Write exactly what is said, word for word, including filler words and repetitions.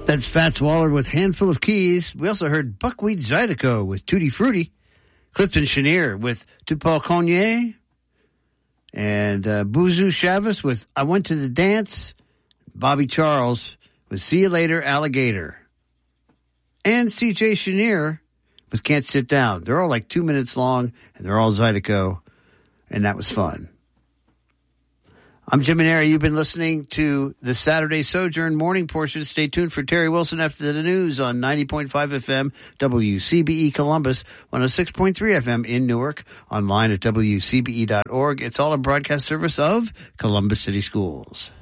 That's Fats Waller with Handful of Keys. We also heard Buckwheat Zydeco with Tutti Frutti. Clifton Chenier with Tupel Cognier. And uh, Boozoo Chavez with I Went to the Dance. Bobby Charles with See You Later, Alligator. And C J Chenier with Can't Sit Down. They're all like two minutes long, and they're all Zydeco, and that was fun. I'm Jim Manera. You've been listening to the Saturday Sojourn morning portion. Stay tuned for Terry Wilson after the news on ninety point five F M, W C B E Columbus, one oh six point three F M in Newark, online at W C B E dot org. It's all a broadcast service of Columbus City Schools.